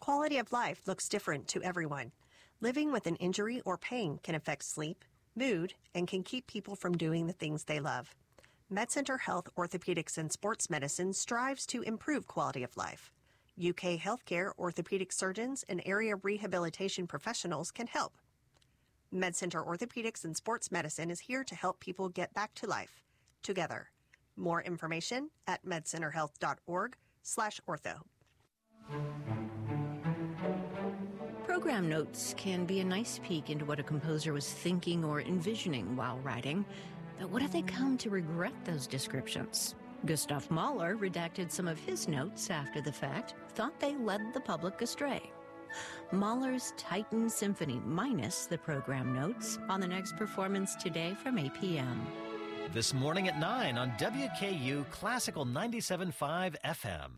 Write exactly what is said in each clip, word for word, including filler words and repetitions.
Quality of life looks different to everyone. Living with an injury or pain can affect sleep, mood, and can keep people from doing the things they love. MedCenter Health Orthopedics and Sports Medicine strives to improve quality of life. U K healthcare orthopedic surgeons and area rehabilitation professionals can help. MedCenter Orthopedics and Sports Medicine is here to help people get back to life together. More information at medcenterhealth.org slash ortho. Program notes can be a nice peek into what a composer was thinking or envisioning while writing. But what if they come to regret those descriptions? Gustav Mahler redacted some of his notes after the fact, thought they led the public astray. Mahler's Titan Symphony minus the program notes on the next performance today from eight p.m. This morning at nine on W K U Classical ninety-seven point five F M.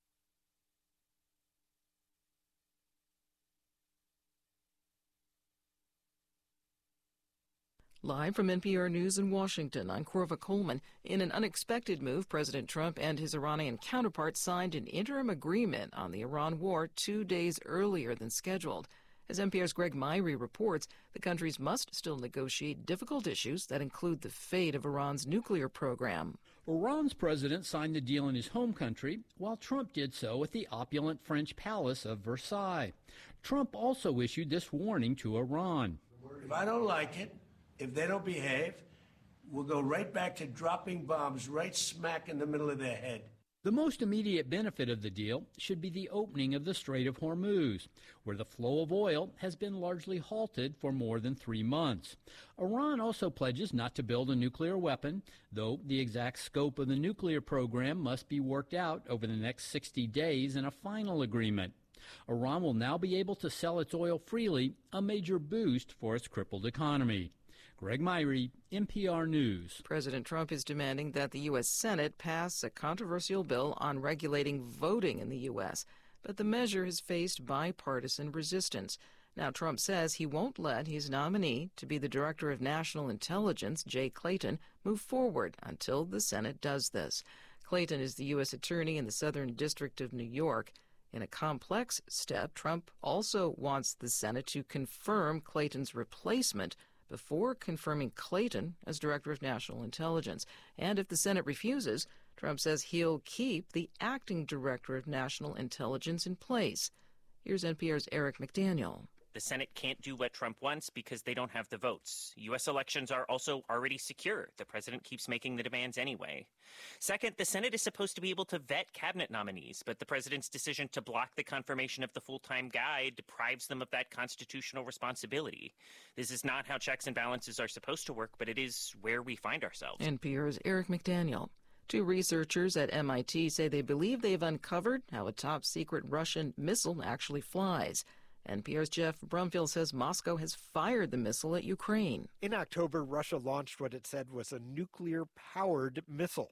Live from N P R News in Washington, I'm Corva Coleman. In an unexpected move, President Trump and his Iranian counterpart signed an interim agreement on the Iran war two days earlier than scheduled. As N P R's Greg Myrie reports, the countries must still negotiate difficult issues that include the fate of Iran's nuclear program. Iran's president signed the deal in his home country, while Trump did so at the opulent French palace of Versailles. Trump also issued this warning to Iran. If I don't like it, if they don't behave, we'll go right back to dropping bombs right smack in the middle of their head. The most immediate benefit of the deal should be the opening of the Strait of Hormuz, where the flow of oil has been largely halted for more than three months. Iran also pledges not to build a nuclear weapon, though the exact scope of the nuclear program must be worked out over the next sixty days in a final agreement. Iran will now be able to sell its oil freely, a major boost for its crippled economy. Greg Myrie, N P R News. President Trump is demanding that the U S Senate pass a controversial bill on regulating voting in the U S, but the measure has faced bipartisan resistance. Now, Trump says he won't let his nominee to be the Director of National Intelligence, Jay Clayton, move forward until the Senate does this. Clayton is the U S Attorney in the Southern District of New York. In a complex step, Trump also wants the Senate to confirm Clayton's replacement before confirming Clayton as Director of National Intelligence. And if the Senate refuses, Trump says he'll keep the acting Director of National Intelligence in place. Here's N P R's Eric McDaniel. The Senate can't do what Trump wants because they don't have the votes. U S elections are also already secure. The president keeps making the demands anyway. Second, the Senate is supposed to be able to vet cabinet nominees, but the president's decision to block the confirmation of the full-time guy deprives them of that constitutional responsibility. This is not how checks and balances are supposed to work, but it is where we find ourselves. N P R's Eric McDaniel. Two researchers at M I T say they believe they've uncovered how a top-secret Russian missile actually flies. N P R's Jeff Brumfield says Moscow has fired the missile at Ukraine. In October, Russia launched what it said was a nuclear-powered missile.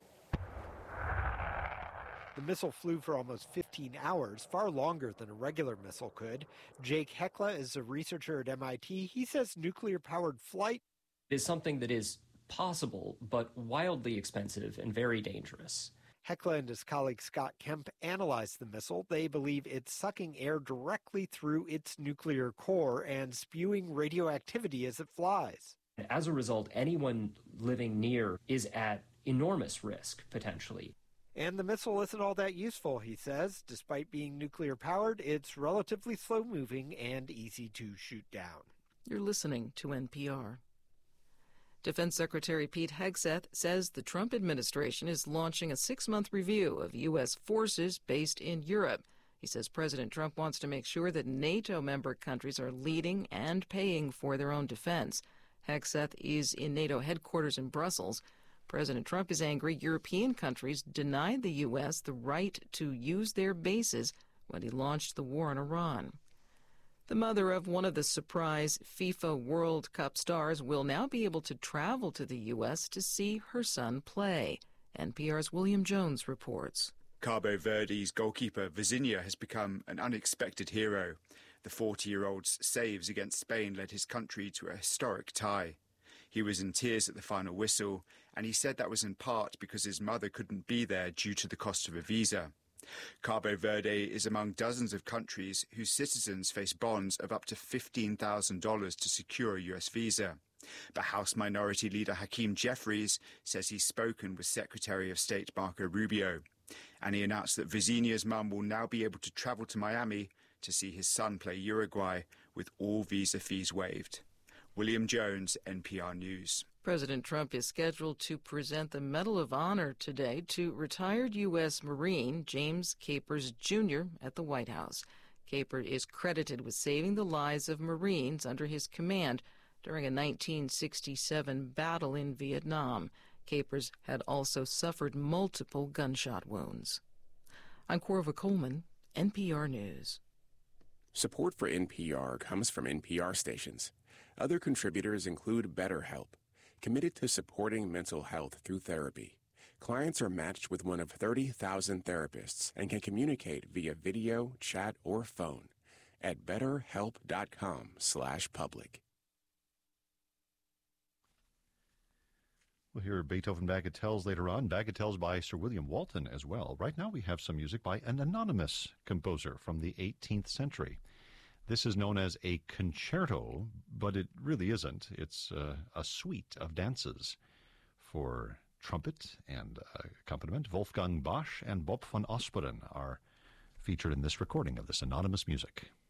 The missile flew for almost fifteen hours, far longer than a regular missile could. Jake Hekla is a researcher at M I T. He says nuclear-powered flight is something that is possible, but wildly expensive and very dangerous. Hekla and his colleague Scott Kemp analyzed the missile. They believe it's sucking air directly through its nuclear core and spewing radioactivity as it flies. As a result, anyone living near is at enormous risk, potentially. And the missile isn't all that useful, he says. Despite being nuclear-powered, it's relatively slow-moving and easy to shoot down. You're listening to N P R. Defense Secretary Pete Hegseth says the Trump administration is launching a six-month review of U S forces based in Europe. He says President Trump wants to make sure that NATO member countries are leading and paying for their own defense. Hegseth is in NATO headquarters in Brussels. President Trump is angry European countries denied the U S the right to use their bases when he launched the war in Iran. The mother of one of the surprise FIFA World Cup stars will now be able to travel to the U S to see her son play. N P R's William Jones reports. Cabo Verde's goalkeeper Vizinha has become an unexpected hero. The forty-year-old's saves against Spain led his country to a historic tie. He was in tears at the final whistle, and he said that was in part because his mother couldn't be there due to the cost of a visa. Cabo Verde is among dozens of countries whose citizens face bonds of up to fifteen thousand dollars to secure a U S visa. But House Minority Leader Hakeem Jeffries says he's spoken with Secretary of State Marco Rubio. And he announced that Vizinha's mum will now be able to travel to Miami to see his son play Uruguay with all visa fees waived. William Jones, N P R News. President Trump is scheduled to present the Medal of Honor today to retired U S Marine James Capers Junior at the White House. Caper is credited with saving the lives of Marines under his command during a nineteen sixty-seven battle in Vietnam. Capers had also suffered multiple gunshot wounds. I'm Corva Coleman, N P R News. Support for N P R comes from N P R stations. Other contributors include BetterHelp, committed to supporting mental health through therapy. Clients are matched with one of thirty thousand therapists and can communicate via video, chat, or phone at betterhelp.com slash public. We'll hear Beethoven Bagatelles later on. Bagatelles by Sir William Walton as well. Right now we have some music by an anonymous composer from the eighteenth century. This is known as a concerto, but it really isn't. It's uh, a suite of dances for trumpet and uh, accompaniment. Wolfgang Bosch and Bob van Osperen are featured in this recording of this anonymous music.